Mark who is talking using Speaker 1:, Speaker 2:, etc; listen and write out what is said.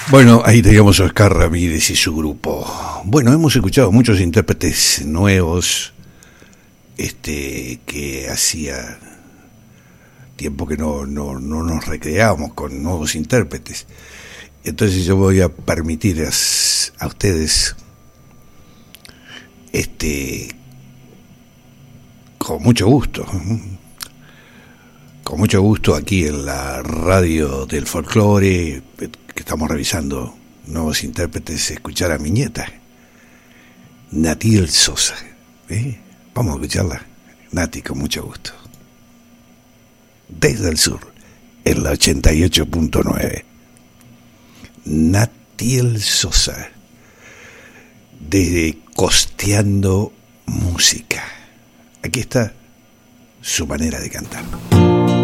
Speaker 1: Bueno, ahí teníamos a Oscar Ramírez y su grupo. Bueno, hemos escuchado muchos intérpretes nuevos, que hacía tiempo que no nos recreábamos con nuevos intérpretes. Entonces yo voy a permitir a ustedes, con mucho gusto aquí en la radio del folclore, que estamos revisando nuevos intérpretes, escuchar a mi nieta, Natiel Sosa. Vamos a escucharla, Nati, con mucho gusto. Desde el sur, en la 88.9. Natiel Sosa, de Costeando Música. Aquí está su manera de cantar.